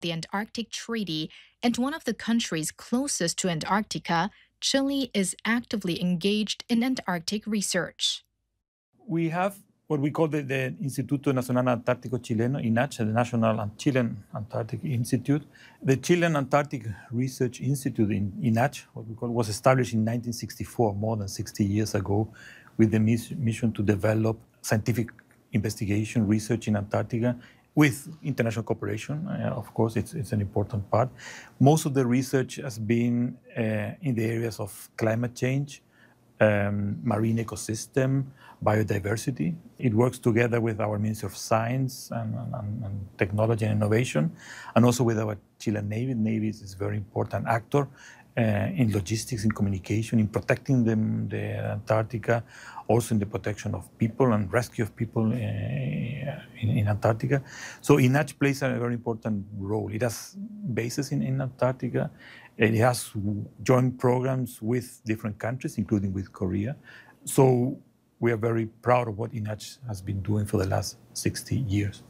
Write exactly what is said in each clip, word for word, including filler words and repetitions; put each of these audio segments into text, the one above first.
the Antarctic Treaty and one of the countries closest to Antarctica, Chile is actively engaged in Antarctic research. We have what we call the, the Instituto Nacional Antártico Chileno, INACH, the National Chilean Antarctic Institute. The Chilean Antarctic Research Institute in INACH, what we call, was established in nineteen sixty-four, more than sixty years ago, with the mission to develop scientific investigation, research in Antarctica, with international cooperation. Uh, of course, it's, it's an important part. Most of the research has been uh, in the areas of climate change, um, marine ecosystem, biodiversity. It works together with our Ministry of Science and, and, and Technology and Innovation, and also with our Chilean Navy. Navy is a very important actor uh, in logistics, in communication, in protecting them, the Antarctica, also in the protection of people and rescue of people uh, in, in Antarctica. So INACH plays a very important role. It has bases in, in Antarctica. It has joint programs with different countries, including with Korea. So we are very proud of what INACH has been doing for the last sixty years.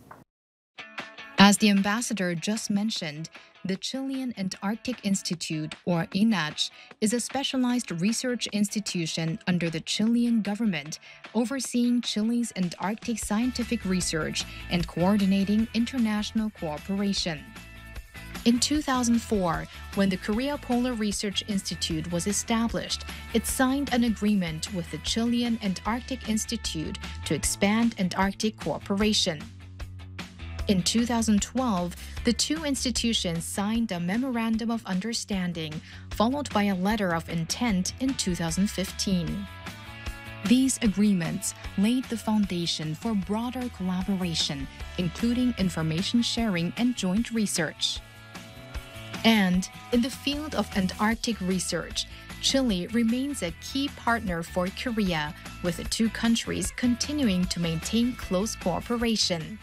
As the ambassador just mentioned, the Chilean Antarctic Institute, or INACH, is a specialized research institution under the Chilean government, overseeing Chile's Antarctic scientific research and coordinating international cooperation. In two thousand four, when the Korea Polar Research Institute was established, it signed an agreement with the Chilean Antarctic Institute to expand Antarctic cooperation. In two thousand twelve, the two institutions signed a Memorandum of Understanding, followed by a Letter of Intent in two thousand fifteen. These agreements laid the foundation for broader collaboration, including information sharing and joint research. And in the field of Antarctic research, Chile remains a key partner for Korea, with the two countries continuing to maintain close cooperation.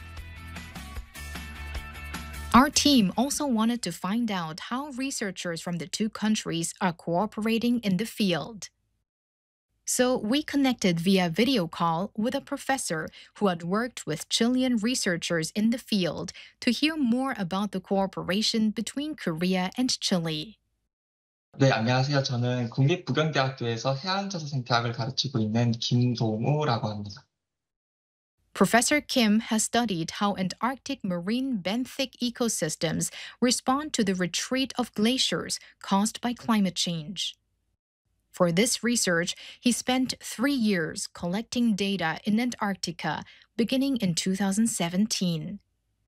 Our team also wanted to find out how researchers from the two countries are cooperating in the field. So we connected via video call with a professor who had worked with Chilean researchers in the field to hear more about the cooperation between Korea and Chile. 네, 안녕하세요. 저는 국립부경대학교에서 해양자서생태학을 가르치고 있는 김동우라고 합니다. Professor Kim has studied how Antarctic marine benthic ecosystems respond to the retreat of glaciers caused by climate change. For this research, he spent three years collecting data in Antarctica, beginning in two thousand seventeen.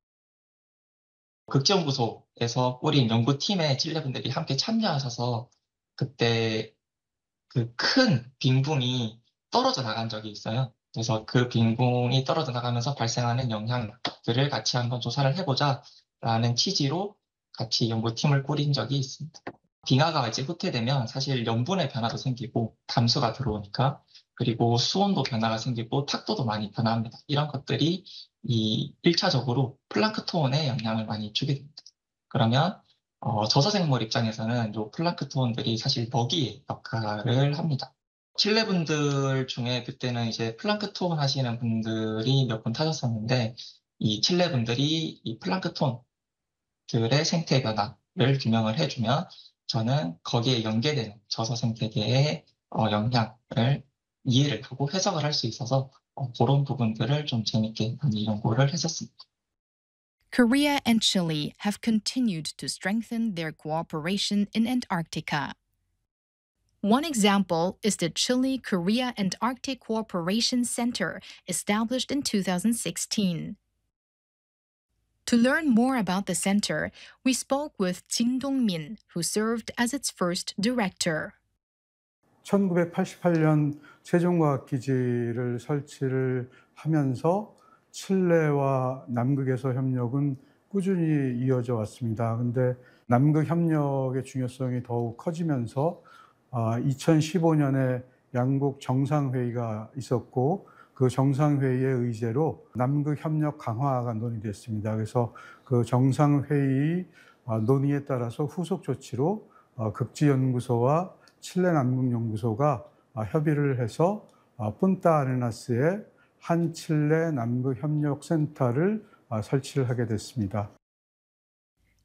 극지연구소에서 꾸린 연구팀에 칠레분들이 함께 참여하셔서 그때 그 큰 빙붕이 떨어져 나간 적이 있어요. 그래서 그 빙붕이 떨어져 나가면서 발생하는 영향들을 같이 한번 조사를 해보자라는 취지로 같이 연구팀을 꾸린 적이 있습니다. 빙하가 이제 후퇴되면 사실 염분의 변화도 생기고 담수가 들어오니까, 그리고 수온도 변화가 생기고 탁도도 많이 변화합니다. 이런 것들이 이 일 차적으로 플랑크톤에 영향을 많이 주게 됩니다. 그러면 어, 저서생물 입장에서는 이 플랑크톤들이 사실 먹이의 역할을 합니다. 칠레 분들 중에 그때는 이제 플랑크톤 하시는 분들이 몇 분 타셨었는데, 이 칠레 분들이 이 플랑크톤들의 생태 변화를 규명을 해주면 저는 거기에 연계되는 저서 생태계의 어, 영향을 이해를 하고 해석을 할 수 있어서 어, 그런 부분들을 좀 재밌게 많이 연구를 했었습니다. Korea and Chile have continued to strengthen their cooperation in Antarctica. One example is the Chile-Korea Antarctic Cooperation Center, established in two thousand sixteen. To learn more about the center, we spoke with Jin Dong-min, who served as its first director. 천구백팔십팔 년 세종과학기지를 설치를 하면서 칠레와 남극에서 협력은 꾸준히 이어져 왔습니다. 그런데 남극 협력의 중요성이 더욱 커지면서 이천십오 년에 양국 정상회의가 있었고, 그 정상회의의 의제로 남극 협력 강화가 논의됐습니다. 그래서 그 정상회의 논의에 따라서 후속 조치로 극지연구소와 칠레 남극연구소가 협의를 해서 푼타 아레나스에 한 칠레 남극 협력센터를 설치를 하게 됐습니다.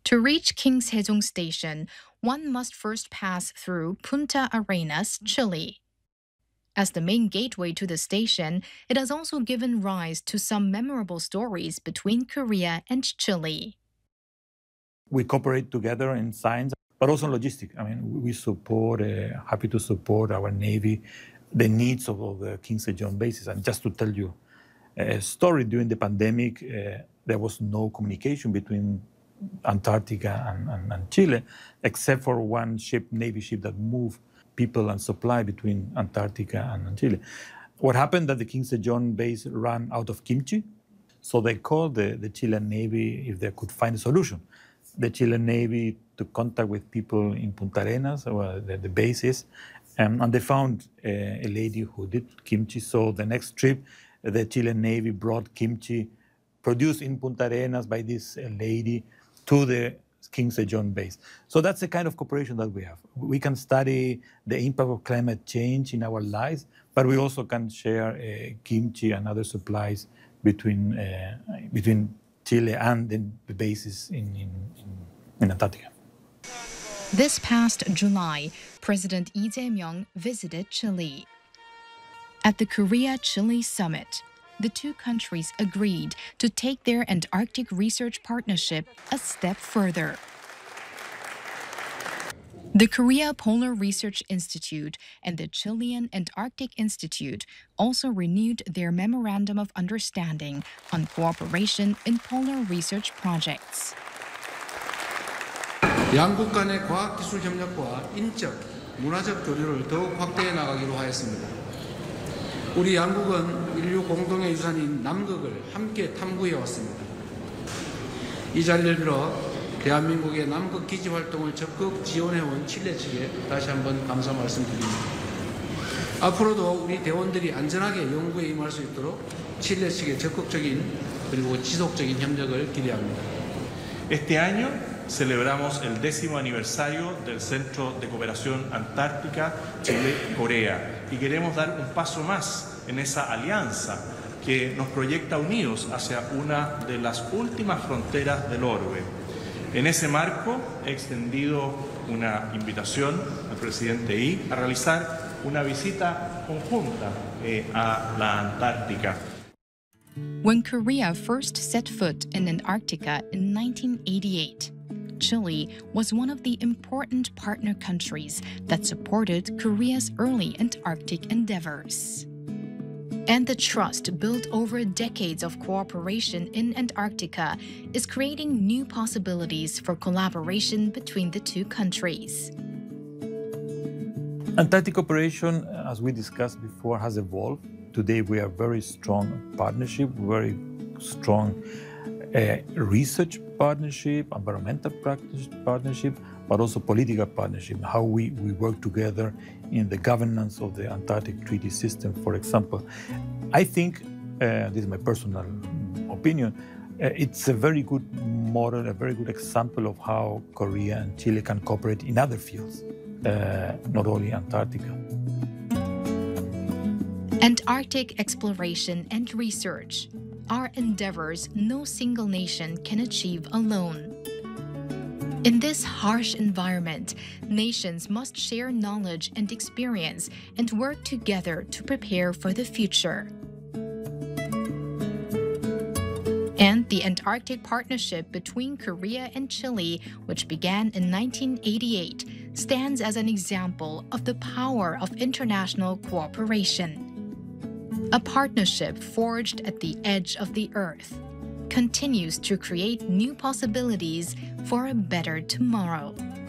To reach King Sejong Station, one must first pass through Punta Arenas, Chile. As the main gateway to the station, it has also given rise to some memorable stories between Korea and Chile. We cooperate together in science, but also in logistics. I mean, we support, uh, happy to support our Navy, the needs of, of the King Sejong bases. And just to tell you a story, during the pandemic, uh, there was no communication between Antarctica and, and, and Chile, except for one ship, Navy ship, that moved people and supply between Antarctica and, and Chile. What happened that the King Sejong base ran out of kimchi, so they called the, the Chilean Navy if they could find a solution. The Chilean Navy took contact with people in Punta Arenas, where the, the base is, um, and they found uh, a lady who did kimchi. So the next trip, the Chilean Navy brought kimchi produced in Punta Arenas by this uh, lady to the King Sejong base. So that's the kind of cooperation that we have. We can study the impact of climate change in our lives, but we also can share uh, kimchi and other supplies between uh, between Chile and the, the bases in, in, in Antarctica. This past July, President Lee Jae-myung visited Chile. At the Korea-Chile summit, the two countries agreed to take their Antarctic research partnership a step further. The Korea Polar Research Institute and the Chilean Antarctic Institute also renewed their Memorandum of Understanding on cooperation in polar research projects. 양국 간의 과학기술 협력과 인적, 문화적 교류를 더욱 확대해 나가기로 하였습니다. 우리 양국은 인류 공동의 유산인 남극을 함께 탐구해 왔습니다. 이 자리를 빌어 대한민국의 남극 기지 활동을 적극 지원해온 칠레 측에 다시 한번 감사 말씀드립니다. 앞으로도 우리 대원들이 안전하게 연구에 임할 수 있도록 칠레 측의 적극적인 그리고 지속적인 협력을 기대합니다. Este año celebramos el décimo aniversario del Centro de Cooperación Antártica Chile-Corea y queremos dar un paso más en esa alianza que nos proyecta unidos hacia una de las últimas fronteras del orbe. En ese marco he extendido una invitación al presidente Lee a realizar una visita conjunta eh, a la Antártica. When Korea first set foot in Antarctica in nineteen eighty-eight, Chile was one of the important partner countries that supported Korea's early Antarctic endeavors. And the trust built over decades of cooperation in Antarctica is creating new possibilities for collaboration between the two countries. Antarctic cooperation, as we discussed before, has evolved. Today we have very strong partnership, very strong uh, research partnership, environmental practice partnership, but also political partnership, how we, we work together in the governance of the Antarctic Treaty System, for example. I think, uh, this is my personal opinion, uh, it's a very good model, a very good example of how Korea and Chile can cooperate in other fields, uh, not only Antarctica. Antarctic exploration and research are endeavors no single nation can achieve alone. In this harsh environment, nations must share knowledge and experience and work together to prepare for the future. And the Antarctic Partnership between Korea and Chile, which began in nineteen eighty-eight, stands as an example of the power of international cooperation. A partnership forged at the edge of the Earth continues to create new possibilities for a better tomorrow.